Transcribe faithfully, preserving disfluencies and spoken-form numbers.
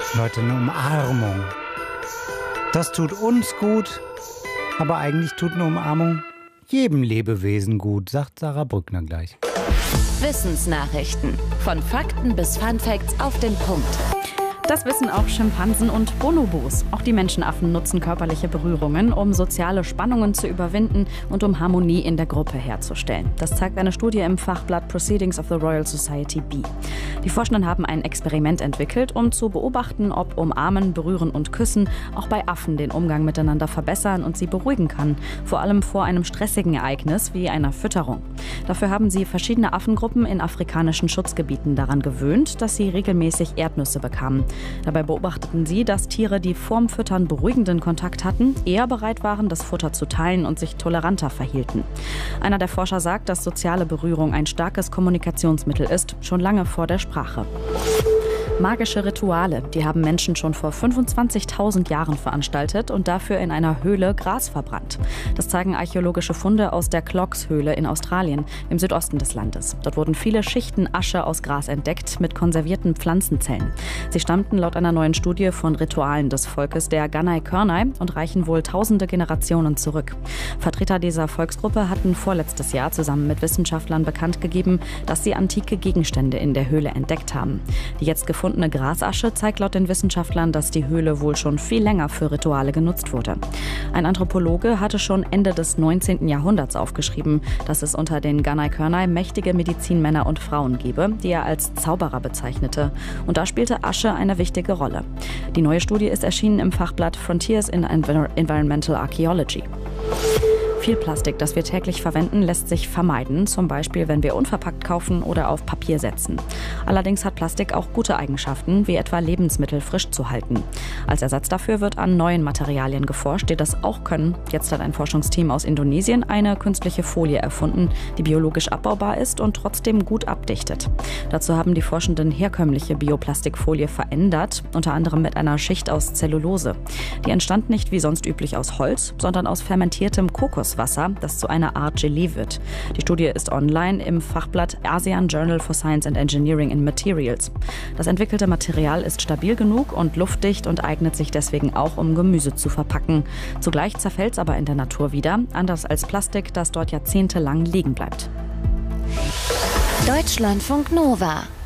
Leute, eine Umarmung. Das tut uns gut, aber eigentlich tut eine Umarmung jedem Lebewesen gut, sagt Sarah Brückner gleich. Wissensnachrichten. Von Fakten bis Funfacts auf den Punkt. Das wissen auch Schimpansen und Bonobos. Auch die Menschenaffen nutzen körperliche Berührungen, um soziale Spannungen zu überwinden und um Harmonie in der Gruppe herzustellen. Das zeigt eine Studie im Fachblatt Proceedings of the Royal Society B. Die Forschenden haben ein Experiment entwickelt, um zu beobachten, ob Umarmen, Berühren und Küssen auch bei Affen den Umgang miteinander verbessern und sie beruhigen kann, vor allem vor einem stressigen Ereignis wie einer Fütterung. Dafür haben sie verschiedene Affengruppen in afrikanischen Schutzgebieten daran gewöhnt, dass sie regelmäßig Erdnüsse bekamen. Dabei beobachteten sie, dass Tiere, die vorm Füttern beruhigenden Kontakt hatten, eher bereit waren, das Futter zu teilen und sich toleranter verhielten. Einer der Forscher sagt, dass soziale Berührung ein starkes Kommunikationsmittel ist, schon lange vor der Sprache. Magische Rituale, die haben Menschen schon vor fünfundzwanzigtausend Jahren veranstaltet und dafür in einer Höhle Gras verbrannt. Das zeigen archäologische Funde aus der Clogs-Höhle in Australien, im Südosten des Landes. Dort wurden viele Schichten Asche aus Gras entdeckt mit konservierten Pflanzenzellen. Sie stammten laut einer neuen Studie von Ritualen des Volkes der Gunai-Kurnai und reichen wohl tausende Generationen zurück. Vertreter dieser Volksgruppe hatten vorletztes Jahr zusammen mit Wissenschaftlern bekannt gegeben, dass sie antike Gegenstände in der Höhle entdeckt haben. Die jetzt gefundene Eine Grasasche zeigt laut den Wissenschaftlern, dass die Höhle wohl schon viel länger für Rituale genutzt wurde. Ein Anthropologe hatte schon Ende des neunzehnten Jahrhunderts aufgeschrieben, dass es unter den Gunai-Kurnai mächtige Medizinmänner und Frauen gebe, die er als Zauberer bezeichnete. Und da spielte Asche eine wichtige Rolle. Die neue Studie ist erschienen im Fachblatt Frontiers in Environmental Archaeology. Viel Plastik, das wir täglich verwenden, lässt sich vermeiden, zum Beispiel wenn wir unverpackt kaufen oder auf Papier setzen. Allerdings hat Plastik auch gute Eigenschaften, wie etwa Lebensmittel frisch zu halten. Als Ersatz dafür wird an neuen Materialien geforscht, die das auch können. Jetzt hat ein Forschungsteam aus Indonesien eine künstliche Folie erfunden, die biologisch abbaubar ist und trotzdem gut abdichtet. Dazu haben die Forschenden herkömmliche Bioplastikfolie verändert, unter anderem mit einer Schicht aus Zellulose. Die entstand nicht wie sonst üblich aus Holz, sondern aus fermentiertem Kokos. Wasser, das zu einer Art Gelee wird. Die Studie ist online im Fachblatt ASEAN Journal for Science and Engineering in Materials. Das entwickelte Material ist stabil genug und luftdicht und eignet sich deswegen auch, um Gemüse zu verpacken. Zugleich zerfällt es aber in der Natur wieder, anders als Plastik, das dort jahrzehntelang liegen bleibt. Deutschlandfunk Nova